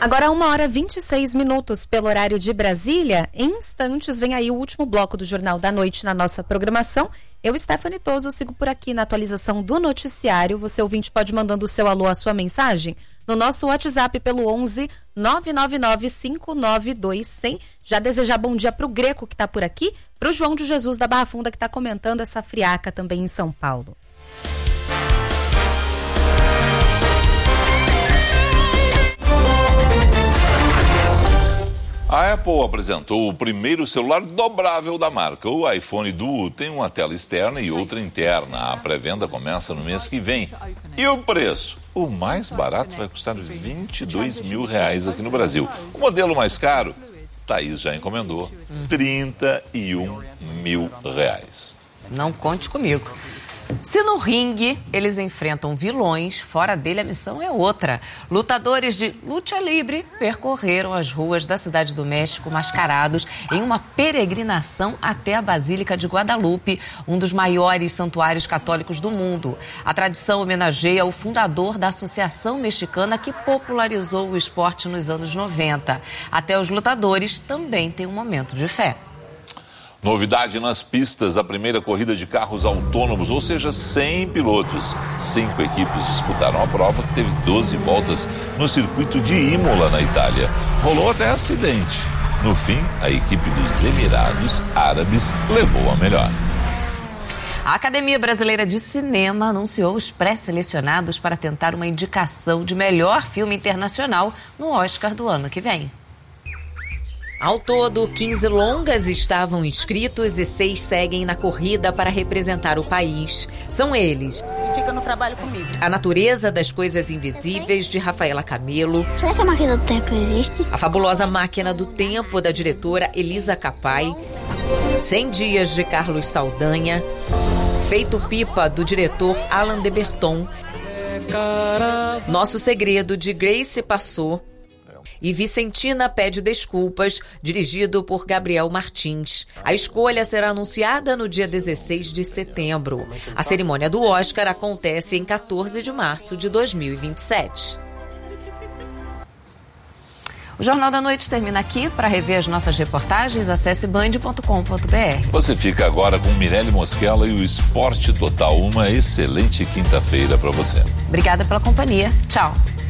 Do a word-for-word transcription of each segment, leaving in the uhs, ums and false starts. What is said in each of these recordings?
Agora uma hora e vinte e seis minutos pelo horário de Brasília. Em instantes vem aí o último bloco do Jornal da Noite na nossa programação. Eu, Stephanie Toso, sigo por aqui na atualização do noticiário. Você, ouvinte, pode mandando o seu alô, a sua mensagem no nosso WhatsApp pelo onze nove nove nove cinco nove dois zero zero. Já desejar bom dia pro Greco que tá por aqui, pro João de Jesus da Barra Funda que tá comentando essa friaca também em São Paulo. A Apple apresentou o primeiro celular dobrável da marca. O iPhone Duo tem uma tela externa e outra interna. A pré-venda começa no mês que vem. E o preço? O mais barato vai custar vinte e dois mil reais aqui no Brasil. O modelo mais caro, Thaís já encomendou, trinta e um mil reais. Não conte comigo. Se no ringue eles enfrentam vilões, fora dele a missão é outra. Lutadores de luta livre percorreram as ruas da Cidade do México mascarados em uma peregrinação até a Basílica de Guadalupe, um dos maiores santuários católicos do mundo. A tradição homenageia o fundador da Associação Mexicana que popularizou o esporte nos anos noventa. Até os lutadores também têm um momento de fé. Novidade nas pistas da primeira corrida de carros autônomos, ou seja, sem pilotos. Cinco equipes disputaram a prova, que teve doze voltas no circuito de Imola, na Itália. Rolou até acidente. No fim, a equipe dos Emirados Árabes levou a melhor. A Academia Brasileira de Cinema anunciou os pré-selecionados para tentar uma indicação de melhor filme internacional no Oscar do ano que vem. Ao todo, quinze longas estavam inscritos e seis seguem na corrida para representar o país. São eles: Fica no trabalho comigo. A Natureza das Coisas Invisíveis, de Rafaela Camelo. Será que a Máquina do Tempo existe? A Fabulosa Máquina do Tempo, da diretora Elisa Capai. cem Dias, de Carlos Saldanha. Feito Pipa, do diretor Alan de Berton. Nosso Segredo, de Grace Passou. E Vicentina Pede Desculpas, dirigido por Gabriel Martins. A escolha será anunciada no dia dezesseis de setembro. A cerimônia do Oscar acontece em quatorze de março de dois mil e vinte e sete. O Jornal da Noite termina aqui. Para rever as nossas reportagens, acesse band ponto com ponto b r. Você fica agora com Mirelle Mosquela e o Esporte Total. Uma excelente quinta-feira para você. Obrigada pela companhia. Tchau.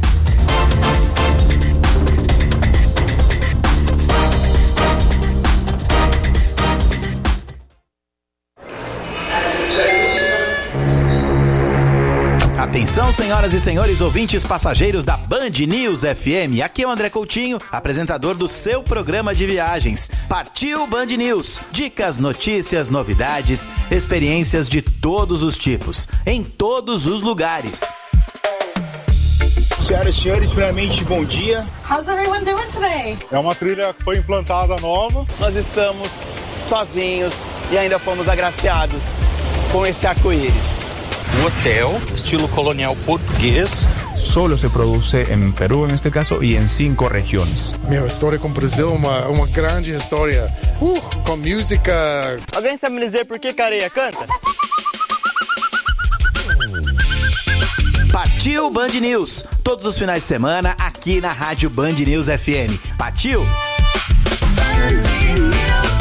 Atenção, senhoras e senhores ouvintes passageiros da Band News F M. Aqui é o André Coutinho, apresentador do seu programa de viagens. Partiu Band News. Dicas, notícias, novidades, experiências de todos os tipos, em todos os lugares. Senhoras e senhores, primeiramente, bom dia. How's everyone doing today? É uma trilha que foi implantada nova. Nós estamos sozinhos e ainda fomos agraciados com esse arco-íris. Um hotel, estilo colonial português. Solo se produce em Peru, neste caso, e em cinco regiões. Minha história com o Brasil é uma, uma grande história. Uh, com música. Alguém sabe me dizer por que Careia canta? Partiu Band News. Todos os finais de semana, aqui na Rádio Band News F M. Partiu! Band News.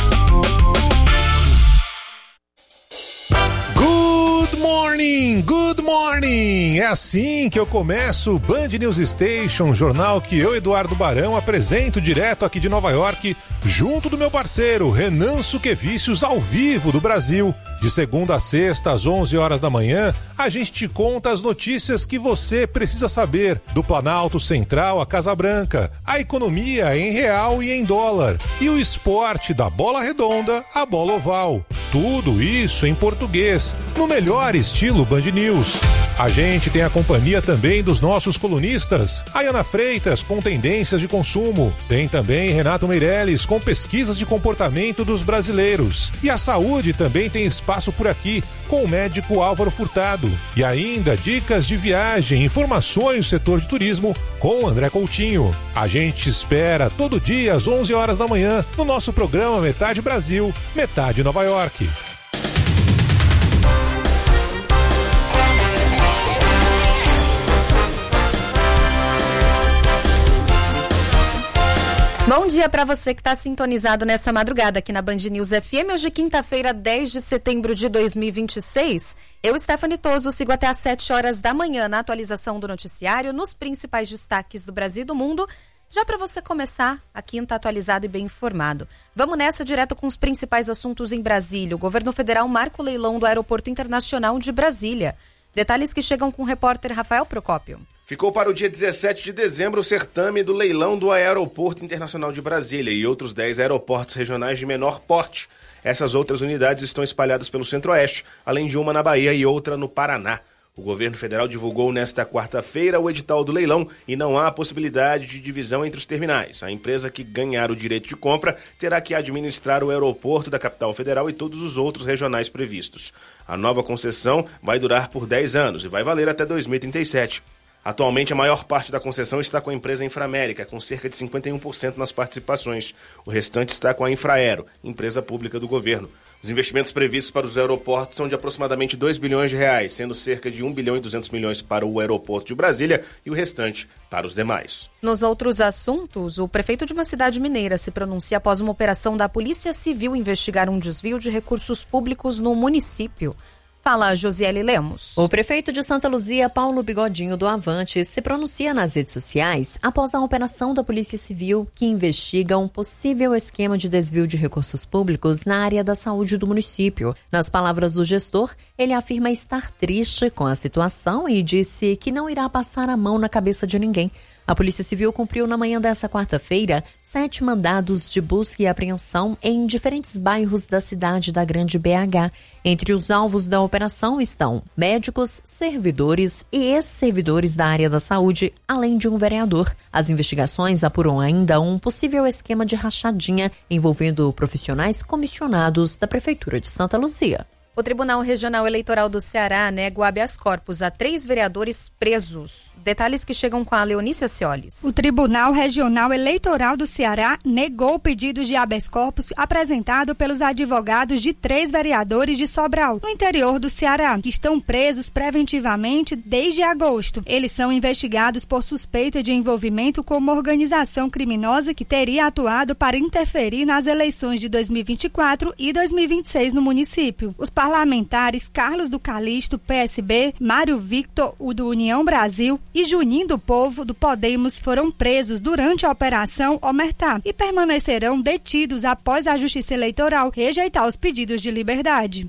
Good morning, good morning! É assim que eu começo o Band News Station, jornal que eu, Eduardo Barão, apresento direto aqui de Nova York, junto do meu parceiro Renan Suquevicius, ao vivo do Brasil. De segunda a sexta, às onze horas da manhã, a gente te conta as notícias que você precisa saber, do Planalto Central à Casa Branca, a economia em real e em dólar, e o esporte da bola redonda à bola oval. Tudo isso em português, no melhor estilo Band News. A gente tem a companhia também dos nossos colunistas, Ayana Freitas com tendências de consumo, tem também Renato Meirelles com pesquisas de comportamento dos brasileiros, e a saúde também tem espaço por aqui com o médico Álvaro Furtado, e ainda dicas de viagem, informações do setor de turismo com André Coutinho. A gente espera todo dia às onze horas da manhã no nosso programa Metade Brasil, Metade Nova York. Bom dia para você que está sintonizado nessa madrugada aqui na Band News F M. Hoje, quinta-feira, dez de setembro de dois mil e vinte e seis. Eu, Stephanie Toso, sigo até às sete horas da manhã na atualização do noticiário, nos principais destaques do Brasil e do mundo, já para você começar a quinta atualizado e bem informado. Vamos nessa direto com os principais assuntos em Brasília. O governo federal marca o leilão do Aeroporto Internacional de Brasília. Detalhes que chegam com o repórter Rafael Procópio. Ficou para o dia dezessete de dezembro o certame do leilão do Aeroporto Internacional de Brasília e outros dez aeroportos regionais de menor porte. Essas outras unidades estão espalhadas pelo Centro-Oeste, além de uma na Bahia e outra no Paraná. O governo federal divulgou nesta quarta-feira o edital do leilão e não há possibilidade de divisão entre os terminais. A empresa que ganhar o direito de compra terá que administrar o aeroporto da capital federal e todos os outros regionais previstos. A nova concessão vai durar por dez anos e vai valer até dois mil e trinta e sete. Atualmente, a maior parte da concessão está com a empresa Inframérica, com cerca de cinquenta e um por cento nas participações. O restante está com a Infraero, empresa pública do governo. Os investimentos previstos para os aeroportos são de aproximadamente dois bilhões de reais, sendo cerca de um bilhão e duzentos milhões para o aeroporto de Brasília e o restante para os demais. Nos outros assuntos, o prefeito de uma cidade mineira se pronuncia após uma operação da Polícia Civil investigar um desvio de recursos públicos no município. Fala Josiele Lemos. O prefeito de Santa Luzia, Paulo Bigodinho do Avante, se pronuncia nas redes sociais após a operação da Polícia Civil que investiga um possível esquema de desvio de recursos públicos na área da saúde do município. Nas palavras do gestor, ele afirma estar triste com a situação e disse que não irá passar a mão na cabeça de ninguém. A Polícia Civil cumpriu na manhã dessa quarta-feira sete mandados de busca e apreensão em diferentes bairros da cidade da Grande B H. Entre os alvos da operação estão médicos, servidores e ex-servidores da área da saúde, além de um vereador. As investigações apuram ainda um possível esquema de rachadinha envolvendo profissionais comissionados da Prefeitura de Santa Luzia. O Tribunal Regional Eleitoral do Ceará nega o habeas corpus a três vereadores presos. Detalhes que chegam com a Leonícia Ciolis. O Tribunal Regional Eleitoral do Ceará negou o pedido de habeas corpus apresentado pelos advogados de três vereadores de Sobral, no interior do Ceará, que estão presos preventivamente desde agosto. Eles são investigados por suspeita de envolvimento com uma organização criminosa que teria atuado para interferir nas eleições de dois mil e vinte e quatro e dois mil e vinte e seis no município. Os parlamentares Carlos do Calixto, P S B, Mário Victor, o do União Brasil, e Juninho do Povo, do Podemos, foram presos durante a Operação Omertá e permanecerão detidos após a Justiça Eleitoral rejeitar os pedidos de liberdade.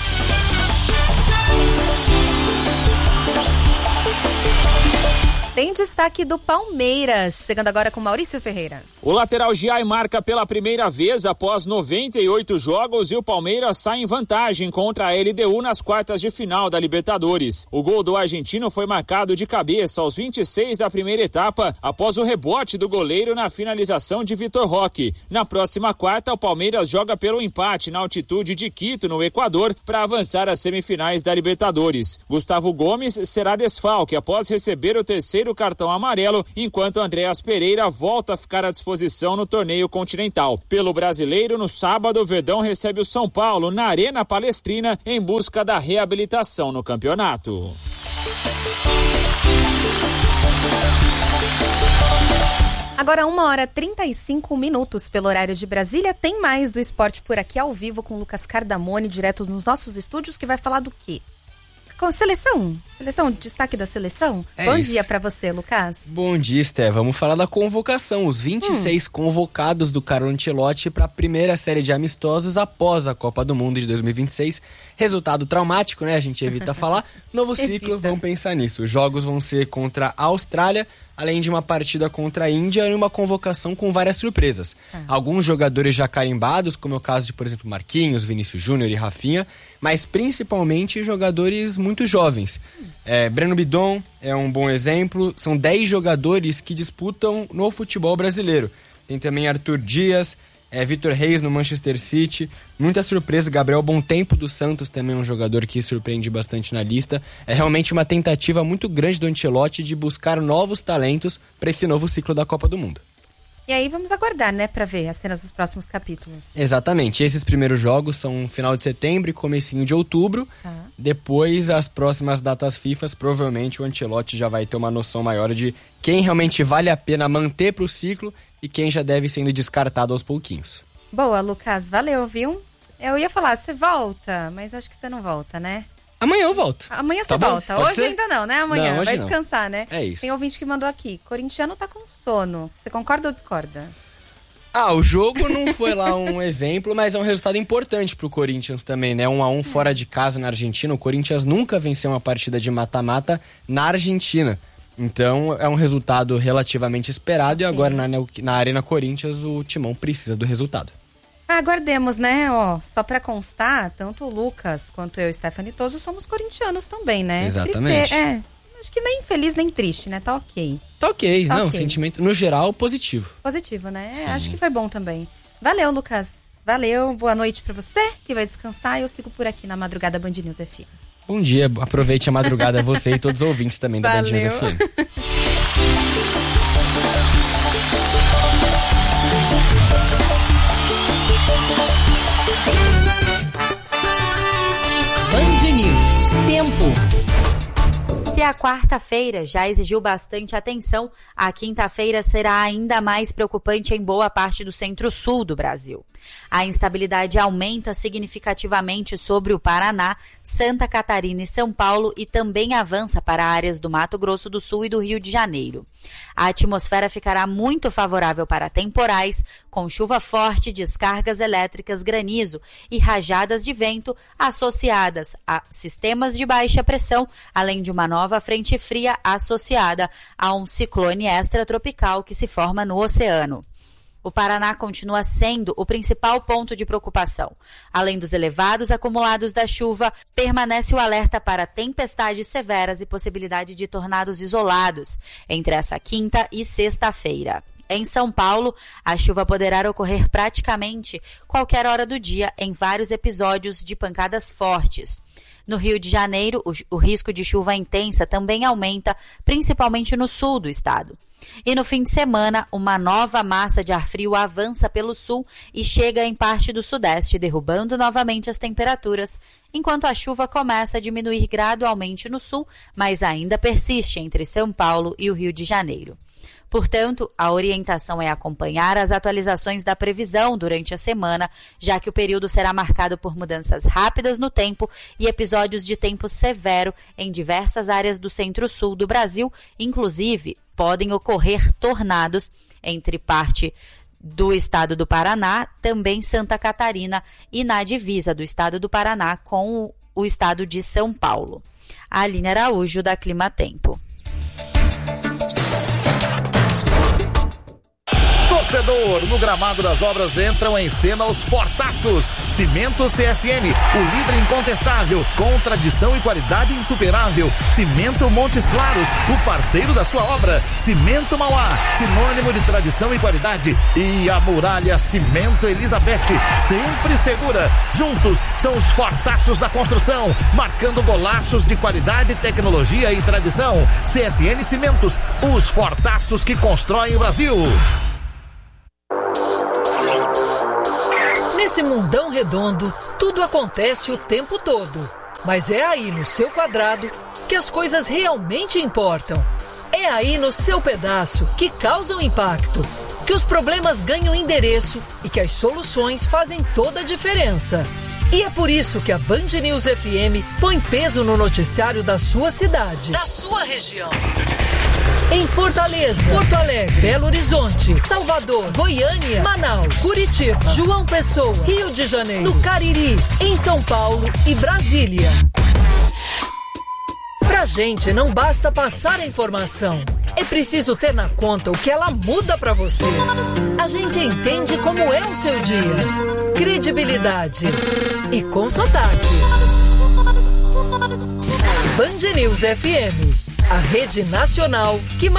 Tem destaque do Palmeiras, chegando agora com Maurício Ferreira. O lateral Giai marca pela primeira vez após noventa e oito jogos e o Palmeiras sai em vantagem contra a L D U nas quartas de final da Libertadores. O gol do argentino foi marcado de cabeça aos vinte e seis da primeira etapa, após o rebote do goleiro na finalização de Vitor Roque. Na próxima quarta, o Palmeiras joga pelo empate na altitude de Quito, no Equador, para avançar às semifinais da Libertadores. Gustavo Gomes será desfalque após receber o terceiro o cartão amarelo, enquanto Andréas Pereira volta a ficar à disposição no torneio continental. Pelo brasileiro, no sábado, o Verdão recebe o São Paulo na Arena Palestrina em busca da reabilitação no campeonato. Agora, uma hora e trinta e cinco minutos pelo horário de Brasília. Tem mais do esporte por aqui ao vivo com Lucas Cardamone, direto nos nossos estúdios, que vai falar do quê? Com seleção, seleção, destaque da seleção. É Bom isso. dia pra você, Lucas. Bom dia, Esté. Vamos falar da convocação. Os vinte e seis hum. convocados do Carlo Ancelotti para a primeira série de amistosos após a Copa do Mundo de dois mil e vinte e seis. Resultado traumático, né? A gente evita falar. Novo ciclo, evita. Vamos pensar nisso. Os jogos vão ser contra a Austrália, além de uma partida contra a Índia e uma convocação com várias surpresas. Ah. Alguns jogadores já carimbados, como é o caso de, por exemplo, Marquinhos, Vinícius Júnior e Rafinha, mas principalmente jogadores muito jovens. Hum. É, Breno Bidon é um bom exemplo. São dez jogadores que disputam no futebol brasileiro. Tem também Arthur Dias, é, Vitor Reis no Manchester City. Muita surpresa. Gabriel Bontempo do Santos também é um jogador que surpreende bastante na lista. É realmente uma tentativa muito grande do Ancelotti de buscar novos talentos para esse novo ciclo da Copa do Mundo. E aí vamos aguardar, né, pra ver as cenas dos próximos capítulos. Exatamente. Esses primeiros jogos são final de setembro e comecinho de outubro. Tá. Depois, as próximas datas FIFA, provavelmente o Ancelotti já vai ter uma noção maior de quem realmente vale a pena manter pro ciclo e quem já deve sendo descartado aos pouquinhos. Boa, Lucas. Valeu, viu? Eu ia falar, você volta, mas acho que você não volta, né? Amanhã eu volto. Amanhã você tá volta. Hoje ser? ainda não, né? Amanhã. Não, vai não. descansar, né? É isso. Tem ouvinte que mandou aqui. Corintiano tá com sono. Você concorda ou discorda? Ah, o jogo não foi lá um exemplo, mas é um resultado importante pro Corinthians também, né? Um a um fora de casa na Argentina. O Corinthians nunca venceu uma partida de mata-mata na Argentina. Então, é um resultado relativamente esperado. E agora, na, na Arena Corinthians, o Timão precisa do resultado. Aguardemos, né? Ó, só pra constar, tanto o Lucas quanto eu e Stephanie Toso somos corintianos também, né? Exatamente. Triste, é, acho que nem feliz nem triste, né? Tá ok. Tá ok, tá não, okay. Sentimento, no geral, positivo. Positivo, né? É, Sim. acho que foi bom também. Valeu, Lucas. Valeu, boa noite pra você que vai descansar. Eu sigo por aqui na Madrugada Band News F M. Bom dia, aproveite a madrugada você e todos os ouvintes também da Band News F M. Band News. Tempo. Se a quarta-feira já exigiu bastante atenção, a quinta-feira será ainda mais preocupante em boa parte do centro-sul do Brasil. A instabilidade aumenta significativamente sobre o Paraná, Santa Catarina e São Paulo e também avança para áreas do Mato Grosso do Sul e do Rio de Janeiro. A atmosfera ficará muito favorável para temporais, com chuva forte, descargas elétricas, granizo e rajadas de vento associadas a sistemas de baixa pressão, além de uma nova frente fria associada a um ciclone extratropical que se forma no oceano. O Paraná continua sendo o principal ponto de preocupação. Além dos elevados acumulados da chuva, permanece o alerta para tempestades severas e possibilidade de tornados isolados entre essa quinta e sexta-feira. Em São Paulo, a chuva poderá ocorrer praticamente qualquer hora do dia em vários episódios de pancadas fortes. No Rio de Janeiro, o, o risco de chuva intensa também aumenta, principalmente no sul do estado. E no fim de semana, uma nova massa de ar frio avança pelo sul e chega em parte do sudeste, derrubando novamente as temperaturas, enquanto a chuva começa a diminuir gradualmente no sul, mas ainda persiste entre São Paulo e o Rio de Janeiro. Portanto, a orientação é acompanhar as atualizações da previsão durante a semana, já que o período será marcado por mudanças rápidas no tempo e episódios de tempo severo em diversas áreas do centro-sul do Brasil, inclusive podem ocorrer tornados entre parte do estado do Paraná, também Santa Catarina e na divisa do estado do Paraná com o estado de São Paulo. A Aline Araújo, da Clima Tempo. Torcedor, no gramado das obras entram em cena os fortaços. Cimento C S N, o líder incontestável, com tradição e qualidade insuperável. Cimento Montes Claros, o parceiro da sua obra. Cimento Mauá, sinônimo de tradição e qualidade. E a muralha Cimento Elizabeth, sempre segura. Juntos são os fortaços da construção, marcando golaços de qualidade, tecnologia e tradição. C S N Cimentos, os fortaços que constroem o Brasil. Nesse mundão redondo, tudo acontece o tempo todo. Mas é aí no seu quadrado que as coisas realmente importam. É aí no seu pedaço que causam impacto, que os problemas ganham endereço e que as soluções fazem toda a diferença. E é por isso que a Band News F M põe peso no noticiário da sua cidade, da sua região. Em Fortaleza, Porto Alegre, Belo Horizonte, Salvador, Goiânia, Manaus, Curitiba, João Pessoa, Rio de Janeiro, no Cariri, em São Paulo e Brasília. Pra gente não basta passar a informação, é preciso ter na conta o que ela muda pra você. A gente entende como é o seu dia. Credibilidade e com sotaque. Band News F M, a rede nacional que